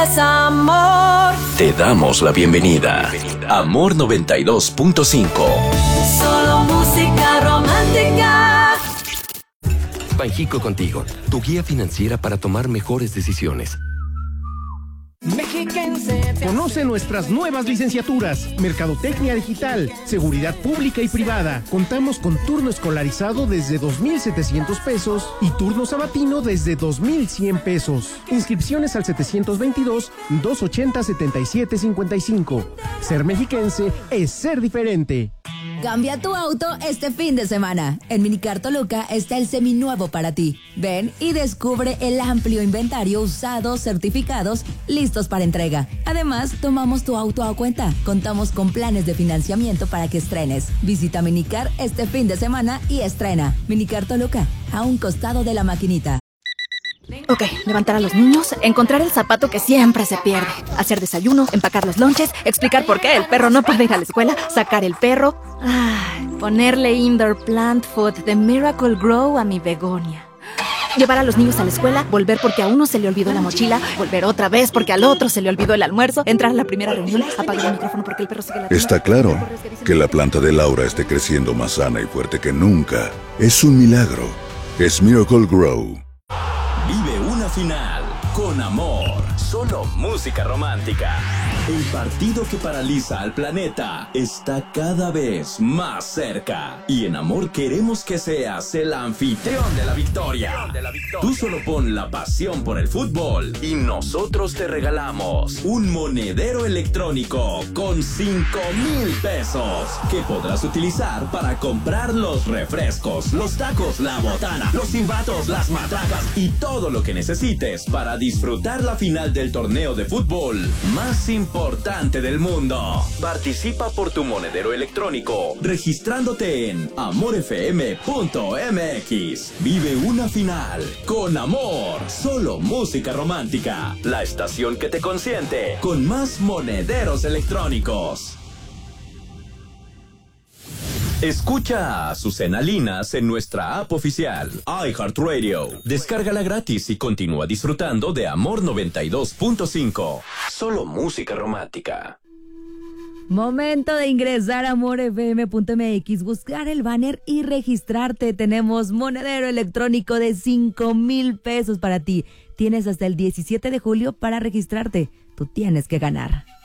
Es amor. Te damos la bienvenida. Amor 92.5. Solo música romántica. Banjico contigo, tu guía financiera para tomar mejores decisiones. Conoce nuestras nuevas licenciaturas: Mercadotecnia Digital, Seguridad Pública y Privada. Contamos con turno escolarizado desde 2,700 pesos y turno sabatino desde 2,100 pesos. Inscripciones al 722-280-7755. Ser mexiquense es ser diferente. Cambia tu auto este fin de semana. En Minicar Toluca está el seminuevo para ti. Ven y descubre el amplio inventario usados, certificados, listos para entrega. Además, tomamos tu auto a cuenta. Contamos con planes de financiamiento para que estrenes. Visita Minicar este fin de semana y estrena. Minicar Toluca, a un costado de la maquinita. Ok, levantar a los niños, encontrar el zapato que siempre se pierde, hacer desayuno, empacar los lonches, explicar por qué el perro no puede ir a la escuela, sacar el perro, ponerle indoor plant food de Miracle Grow a mi begonia. Llevar a los niños a la escuela, volver porque a uno se le olvidó la mochila, volver otra vez porque al otro se le olvidó el almuerzo, entrar a la primera reunión, apagar el micrófono porque el perro sigue latiendo. Está claro que la planta de Laura esté creciendo más sana y fuerte que nunca. Es un milagro. Es Miracle Grow. Vive una final con amor. Solo música romántica. El partido que paraliza al planeta está cada vez más cerca. Y en Amor queremos que seas el anfitrión de la victoria. Tú solo pon la pasión por el fútbol y nosotros te regalamos un monedero electrónico con 5,000 pesos que podrás utilizar para comprar los refrescos, los tacos, la botana, los silbatos, las matracas y todo lo que necesites para disfrutar la final del torneo de fútbol más importante del mundo. Participa por tu monedero electrónico registrándote en amorfm.mx. Vive una final con amor. Solo música romántica. La estación que te consiente con más monederos electrónicos. Escucha a Azucena Linas en nuestra app oficial, iHeartRadio. Descárgala gratis y continúa disfrutando de Amor 92.5. Solo música romántica. Momento de ingresar a amorfm.mx, buscar el banner y registrarte. Tenemos monedero electrónico de 5,000 pesos para ti. Tienes hasta el 17 de julio para registrarte. Tú tienes que ganar.